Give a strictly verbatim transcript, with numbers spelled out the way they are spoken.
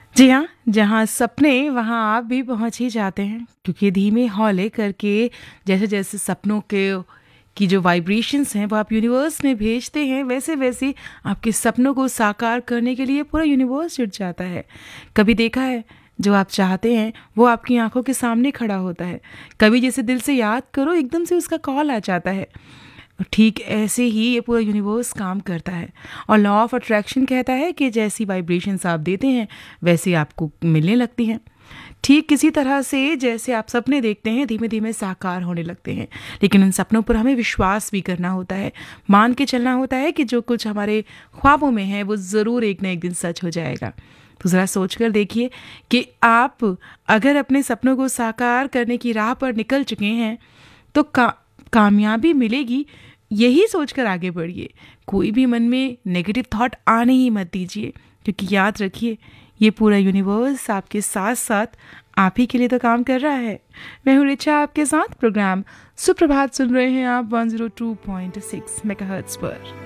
जी हाँ, जहाँ सपने वहाँ आप भी पहुँच ही जाते हैं, क्योंकि धीमे हौले करके जैसे-जैसे सपनों के की जो वाइब्रेशंस हैं वो आप यूनिवर्स में भेजते हैं, वैसे-वैसे आपके सपनों को साकार करने के लिए पूरा यूनिवर्स जुट जाता है। कभी देखा है, जो आप चाहते हैं वो आपकी आँखों के सामने खड़ा होता है। कभी जैसे दिल से याद करो, एकदम से उसका कॉल आ जाता है। ठीक ऐसे ही ये पूरा यूनिवर्स काम करता है, और लॉ ऑफ अट्रैक्शन कहता है कि जैसी वाइब्रेशंस आप देते हैं वैसे आपको मिलने लगती हैं। ठीक किसी तरह से जैसे आप सपने देखते हैं धीमे धीमे साकार होने लगते हैं, लेकिन उन सपनों पर हमें विश्वास भी करना होता है, मान के चलना होता है कि जो कुछ हमारे ख्वाबों में है वो ज़रूर एक ना एक दिन सच हो जाएगा। तो ज़रा सोच कर देखिए कि आप अगर अपने सपनों को साकार करने की राह पर निकल चुके हैं तो का कामयाबी मिलेगी, यही सोचकर आगे बढ़िए। कोई भी मन में नेगेटिव थॉट आने ही मत दीजिए, क्योंकि याद रखिए ये पूरा यूनिवर्स आपके साथ साथ आप ही के लिए तो काम कर रहा है। मैं हूँ रिचा, आपके साथ प्रोग्राम सुप्रभात सुन रहे हैं आप one zero two point six megahertz पर।